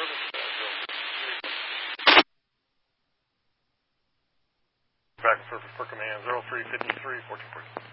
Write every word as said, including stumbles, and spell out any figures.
service. Back for, for command zero three five three, fourteen forty.